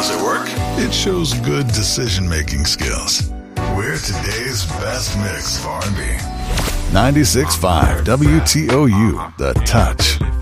Does it work? It shows good decision-making skills. We're today's best mix of R&B. 96.5 WTOU, The Touch.